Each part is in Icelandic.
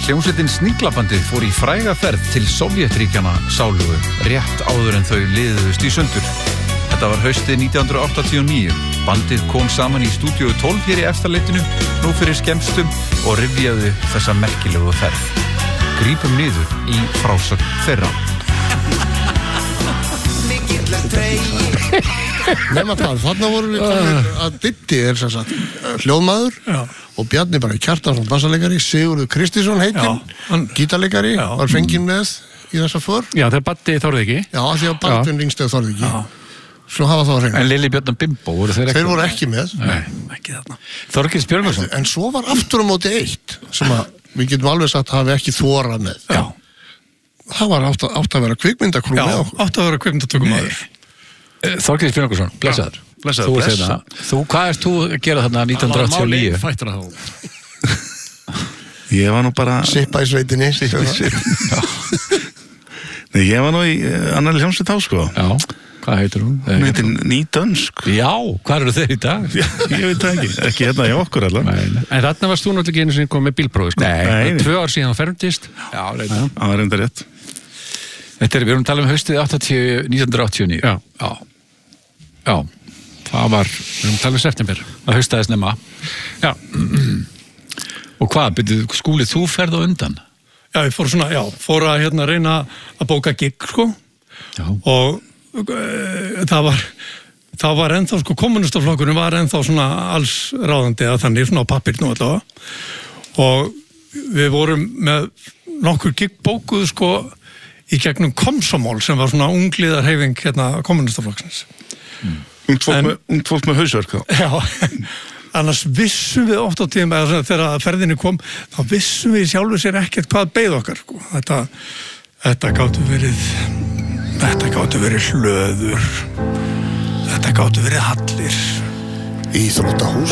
Hljómsveitin Sniglabandið fór í fræga ferð til Sovétríkjanna sálugu rétt áður en þau liðuðust í sundur. Þetta var haustið 1989. Bandið kom saman í stúdíu 12 hér í Efstaleitinu nú fyrir skemmstum og rifjaði þessa merkilegu ferð. Grípum niður í frásögn þeirra. Nefna hvað, þarna voru við komin að Diddi sem sagt hljóðmaður og Bjarni bara Kjartansson bassaleikari, Sigurður Kristísson heitinn, gítarleikari, var fenginn með í þessa för. Já, þegar Baddi þorði ekki. Já, því að Baldvin Ringstöð þorði ekki. Svo hafa það að reyna. En Lilli Björn og Bimbo voru þeir ekki? Þeir voru ekki með. Nei, ekki þarna. Þorgils Björgvinsson. En svo var aftur á móti eitt sem að við getum alveg sagt hafi ekki þorað með. Já. Það var átt að vera kvikmyndakrú með okkur. Já, átt að vera kvikmyndatökumaður. Þorgils Björgvinsson, blessaður. Blessaður. Þú, hvað ert þú að gera þarna 1989? Fættur að þá. Ég var nú bara... Sippa í sveitinni. Nei, ég var nú í annarri hljómsveit þá, sko. Já, hvað heitir hún? Hún heitir Nýdönsk. Já, hvað eru þeir í dag? Ég veit það ekki hérna hjá okkur allar. En þarna varst þú náttúrulega ekki einu sinni komið með bílprófi, sko. Nei. 2 ár síðan fermdist. Já, reyna. Það var reynda rétt. Við erum að tala haustið 1989. Já, það var, við erum að tala september. Það haustaðist nema. Já. Og hvað, Skúli, þú ferð á undan? Já, ég fór að reyna að bóka gig, sko. Já. Og það var ennþá, sko, kommunistaflokkurinn var ennþá svona alls ráðandi að þannig, svona á pappír nú allavega. Og við vorum með nokkur gig bókuð, sko, í gegnum Komsomol sem var svona ungliðarhreyfing kommunistaflokksins. Ungt fólk með hausverk þá. Já, annars vissum við oft á tíðum, eða þegar ferðinni kom, þá vissum við sjálfur sér ekkert hvað beið okkar, sko. Þetta gátu verið hlöður, þetta gátu verið hallir. Íþróttahús.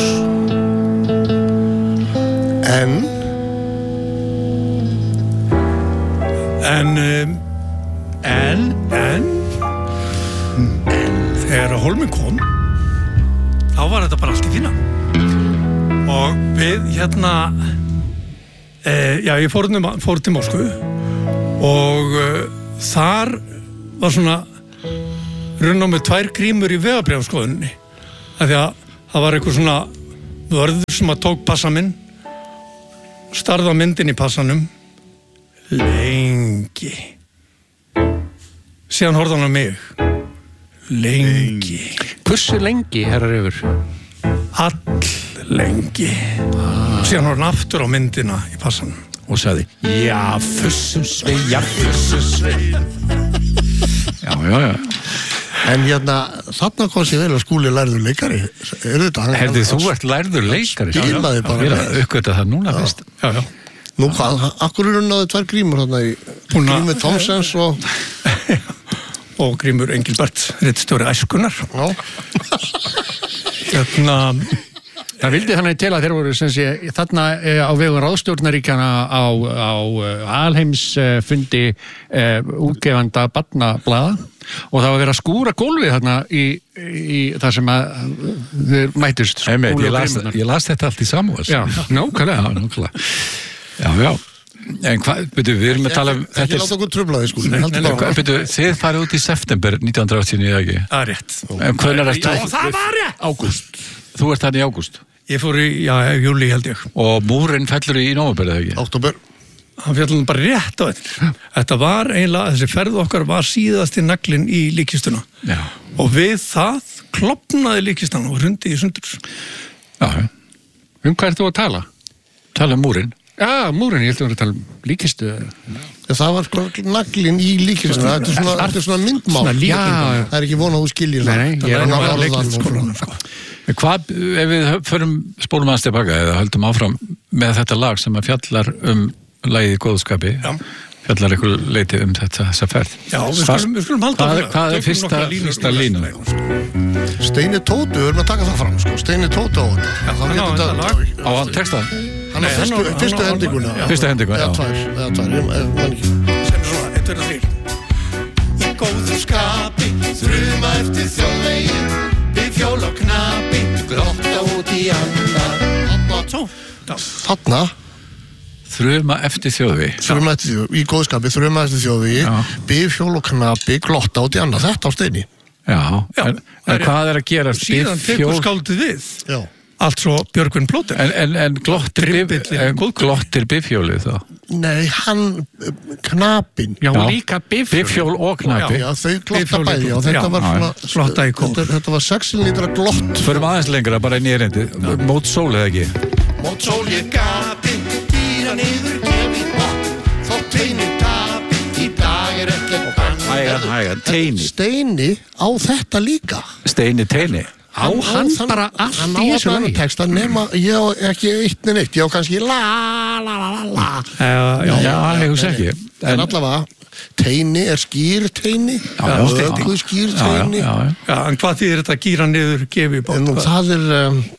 En þegar Hólminn kom þá var þetta bara allt í fína og við ég fór til Moskvu og þar var svona runn á með 2 grímur í vegabréfaskoðunni af því að það var eitthvað svona vörður sem að tók passa minn starði á myndin í passanum lengi síðan horfði hann á mig lengi Hversu lengi, herrar yfir? lengi síðan horfði hann aftur á myndina í passanum Og sagði, já, fussum svei Já En þarna kom sér vel að Skúli lærður leikari. Herði, þú ert lærður leikari Spilaði bara Við erum uppgötað það núna fyrst Já Nú hvað, akkur eru náðu 2 grímur þarna í Grímur Thomsens og Grímur Engilbert, ritstjóri Æskunnar Það vildi þannig til að þeir voru þarna á vegum ráðstjórnaríkjana á alheimsfundi útgefanda barnablaða og það var verið að skúra gólfið þarna í það sem að þeir mætust Ég las þetta allt í Samúels Já, nákvæmlega Já En hvað, við erum að tala Ekki láta okkur truflaði Skúli Þið farið út í september 1989 ekki? Það er rétt En hvernig er Já, það var rétt Ágúst Þú ert þarna í ágúst Ég fór í, júli held ég Og múrinn fellur í nóvember eða ekki? Október Hann fjallum bara rétt á þetta var eiginlega, þessi ferð okkar var síðasti naglinn í líkkistuna Já Og við það klofnaði líkkistan og hrundi í sundur Já Hvað ert þú að tala? Tala um múrinn Já, múrinn, ég held að vera að tala um líkistu Það var sko naglinn í líkistuna Þetta er svona myndmál Það er ekki von að þú skiljir Nei, ég er að leiklistaskólanum Hvað, ef við spólum aðeins tilbaka eða höldum áfram með þetta lag sem að fjallar lagið í góðskapi fjallar ykkur leiti þessa ferð Já, við skulum halda Hvað er fyrsta línu? Steini Tótu, við erum að taka það fram sko. Steini Tótu á þetta Á hann texta? Hann er fyrstu hendinguna Fyrstu hendingu, já Eða tvær, ég man ekki Sem svona, 1, 2, 3 Í góðu skapi þruma eftir þjóðvegin við fjól og knapi glotta út í annar Þarna Þruma eftir þjóðvegi. Þruma eftir þjóðvegi, í góðskapi, þruma eftir þjóðvegi, bifhjól og knapi, glotta út í annað, þetta á Steini. Já, en hvað að gerast? Síðan tekur skáldið við. Já. Allt svo Björgvin Plóter. En glottir bifhjólið þá? Nei, hann, knapinn. Já, líka bifhjól og knapi. Já, þau glotta bæði, já, þetta var svona, flotta í kór. Þetta var 6 lítra glott. Förum aðeins lengra, bara inn í erindi. Mót sól eða ekki? Mót sól ég gapi, dýra niður gefið bort, þó Teini tapi, í dag ekki bann. Hægan, Teini. Steini á þetta líka. Steini Teini. Á hann bara allt í þessu lagi. Texta, nema ég á ekki eitt en eitt, ég á kannski la. Já, ég hugsa ekki. En allavega, Teini er skýr Teini, ökuð skýr Teini. Já, en hvað þýðir þetta gíra niður gefið bort? En það er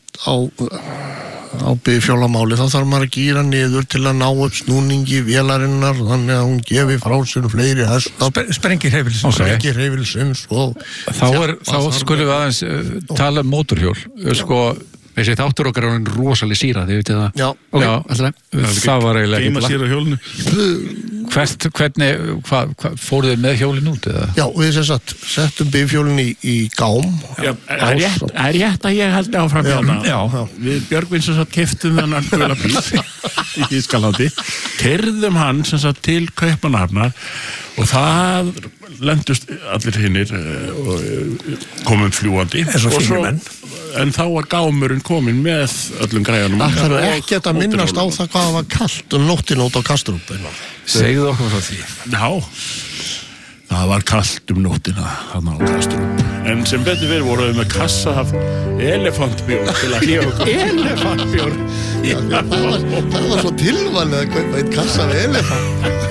á bifhjólamáli, þá þarf maður að gíra niður til að ná upp snúningi vélarinnar, þannig að hún gefi frá sér fleiri hesta. Sprengir hreyfilsins og... Þá skulum við aðeins tala um mótorhjól. Sko, þessi þáttur okkar er hann rosalega síra, þið vitið það. Já. Það var eiginlega ekki. Geima sér á hjólinu. Hvernig, fóruð þið með hjólin út eða? Já, við settum bifhjólin í gám. Já, það er rétt að ég held áfram hérna. Já, við Björgvin sem sagt keyptum þennan gula bíl í Þýskalandi, keyrðum hann sem sagt til Kaupmannahafnar og það lendust allir hinnir og komum fljúandi. En þá var gámurinn komin með öllum græjunum. Það er ekki að minnast á það hvað var kalt nóttin út á Kastrup. Segðu okkur frá því. Já, það var kalt nóttina þarna á Kastrup. En sem betur við vorum við með kassa af elefantbjór til að hlýja okkur. Elefantbjór? Já, það var svo tilvalið að kaupa einn kassa af elefant.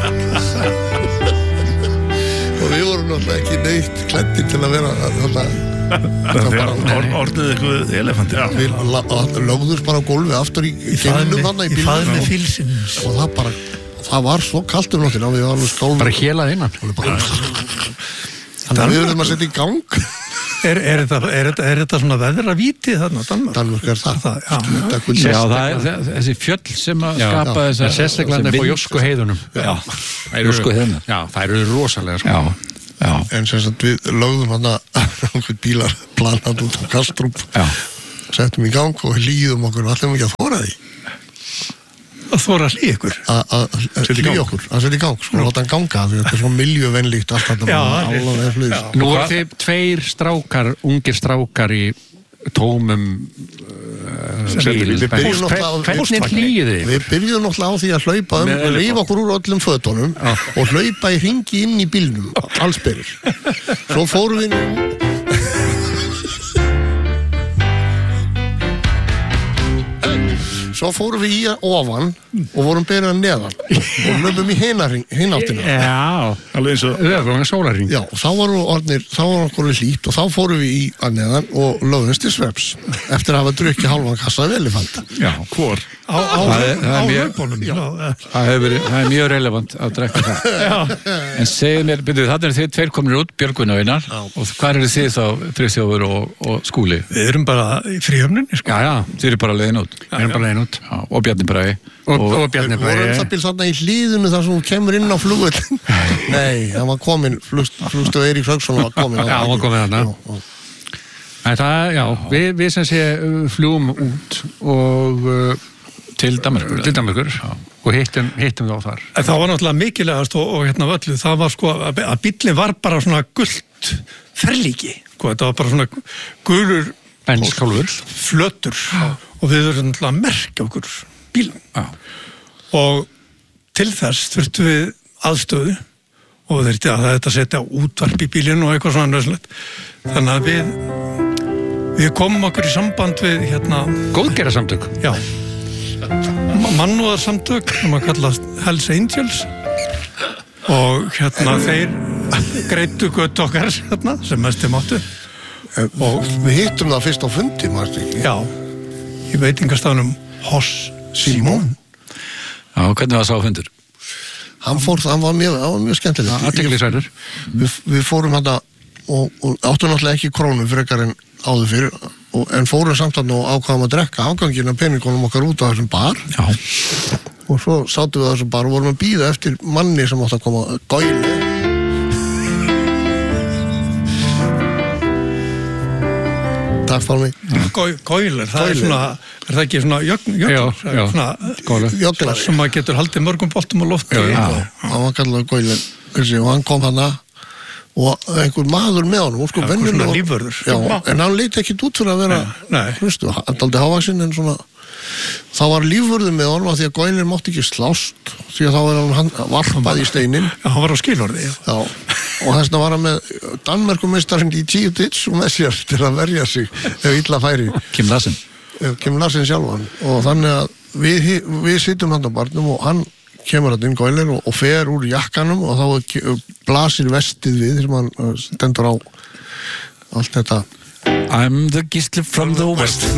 Og við vorum náttúrulega ekki neitt klæddir til að vera Orðið eitthvað elefantir. Við lögðum bara á gólfi aftur í bílnum þarna í faðmi fílsins. Og það var svo kalt nóttina við varum skálum. Bara hélað innan. Þannig að við verðum að setja í gang. Er þetta svona veðravítið þarna? Danmörk er það. Já, það er þessi fjöll sem að skapa þessar... Sérstaklega upp á Jósku heiðunum. Jósku heiðunum. Já, það eru rosalega sko. Já. En sem sagt við lögðum hann að einhvern bílar planað út á Kastrup. Settum í gang og hlýðum okkur og allir ekki að þóra því. Að þóra hlýð ykkur? Að setja í gang, sko, láta hann ganga því þetta er svo miljövennlíkt allt þetta. Nú er þið 2 strákar, ungir strákar í tómum bíl. Hvernig hlýðið þið? Við byrjuðum náttúrulega á því að hlaupa rífa okkur úr öllum fötunum og hlaupa í hringi inn í bílnum, allsberir. Svo fórum við Svo fórum við í ofan og vorum byrjað neðan og löpum í hináttina. Já, alveg eins og sólarhring. Já, þá var okkur hlýtt og þá fórum við í að neðan og lögðumst til sveps eftir að hafa drukkið hálfan kassa af elefant. Já, hvor? Á hlaupunum. Það er mjög relevant að drekka það. En segið mér, þetta þið 2 komnir út, Björgvin og Einar, og hvað eru þið þá, Friðþjófur og Skúli? Við erum bara í fríhöfninni, sko. Já, þið eru bara leiðin út. Við erum bara leiðin út. Og Bjarni Bragi. Og Bjarni Bragi. Vorum það bíl þarna í hlíðinu þar sem hún kemur inn á flugvöllin. Nei, það var komin, flugstöð Eirík Hauksson var komin. Já, hann var komin þarna. Við sem sé fljúum út og til Danmerkur og hittum þá þar. Það var náttúrulega mikilvægast og hérna völlu, það var sko að bíllinn var bara svona gult ferlíki, þetta var bara svona gulur benskálfur flötur og við verðum náttúrulega að merkja okkur bílum og til þess þurftum við aðstöðu og þurfti að þetta setja útvarp í bílinn og eitthvað svona nöðsynlegt, þannig að við komum okkur í samband við hérna góðgerðarsamtök. Já, mannúðarsamtök sem að kallast Hells Angels og hérna þeir greiddu gött okkar hérna, sem mestum áttu og við hittum það fyrst á fundi, maður ekki? Já, í veitingastafnum Hoss Simón. Já, hvernig var það sá fundur? Hann var mjög skemmtileg. Athyglisverður. Við fórum þetta og áttum náttúrulega ekki krónu frekar en áður fyrir en fórum samt að ákvaðum að drekka afgangina peningunum okkar út á þessum bar. Já. og svo sátum við þessu bar og vorum að bíða eftir manni sem átti að koma Goyle. Takk Pálmi. Goyle, það er svona, er það ekki svona jöglar sem maður getur haldið mörgum boltum á lofti? Hann var kallað Goyle og hann kom þarna og einhver maður með honum og sko venjulega lífvörður. Já, en hann leit ekki út fyrir að vera hlustu, hann daldi hávaxinn en svona þá var lífvörður með honum af því að Goyle mátti ekki slást því að þá var hann varpað í steinin. Já, hann var á skilorði. Já, og þess vegna var hann með Danmerkumeistarinn í Jiu-Jitsu með sér til að verja sig ef illa færi. Kim Larsen. Kim Larsen sjálfan og þannig að við sittum hann á barnum og hann kemur hann inn Goyle og fer úr jakkanum og þá blasir vestið við sem hann stendur á allt þetta I'm the Gísli from the West.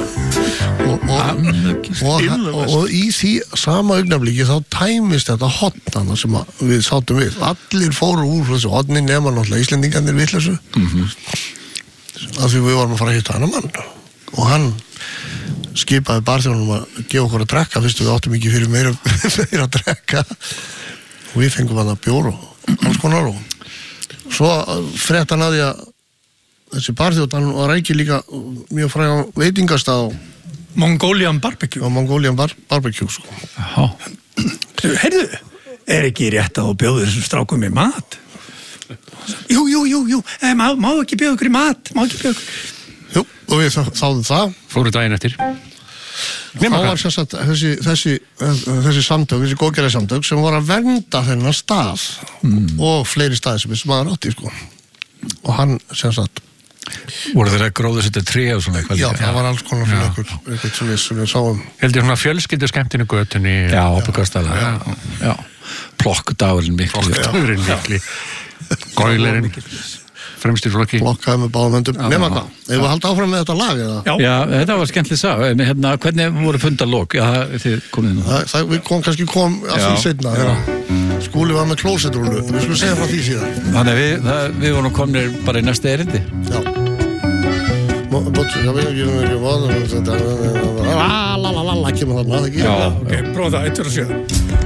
Og í því sama augnabliki þá tæmist þetta hotnana sem við sátum við. Allir fóru úr þessu hotni nema náttúrulega Íslendingarnir vitleysu af því við vorum að fara að hitta hann mann og hann skipaði barþjónum að gefa okkur að drekka fyrst við áttum ekki fyrir meira að drekka og við fengum hann að bjór og alls konar og svo frétt hann að því að þessi barþjótt hann var ekki líka mjög frægan veitingastað Mongolian barbecue. Já, Mongolian barbecue sko. Heyrðu, er ekki rétt að þú bjóður þessum strákum í mat? Jú, má ekki bjóða ykkur í mat, má ekki bjóða ykkur. Jú, og við þáðum það. Fóru daginn eftir. Þá var sérstætt þessi samtök, þessi góðgerðarsamtök sem voru að vernda þennan stað og fleiri staði sem þessi maður átti sko. Og hann sérstætt Voru þeir að gróða sér tré og svona eitthvað? Já, það var alls konar fyrir eitthvað sem við sáum. Heldur svona fjölskyldu skemmtinu götunni? Já, ábyggastæða. Já. Plokkdagurinn mikli. Goylerinn. Fremst í flokki. Plokkaði með báðum höndum. Nefna hvað? Eða við halda áfram með þetta lag eða? Já, þetta var skemmtileg saga. Hérna, hvernig voru fundarlok? Já, þið komið inn á það. Við kom að því seinna þegar Skúli var með klósettrúlu. Við skulum segja frá því síðan. Þannig að við vorum komnir bara í næsta erindi. Já. Kemur þarna, það ekki? Já, ok, prófa það, 1 og 7.